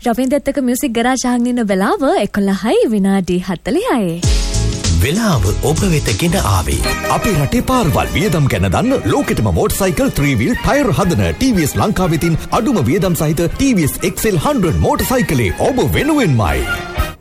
රවින්දර්ත් එක්ක music garage අහගෙන ඉන්න වෙලාව 11:46. වෙලාව ඔබ වෙත ගෙන ආවේ අපේ රටේ පාරවල් වියදම් ගැන දන්න ලෝකෙටම මෝටර්සයිකල් 3-wheel ටයර් හදන TVS ලංකාවෙතින් අඩුම වියදම් සහිත TVS XL 100 මෝටර්සයිකලේ ඔබ වෙනුවෙන්මයි.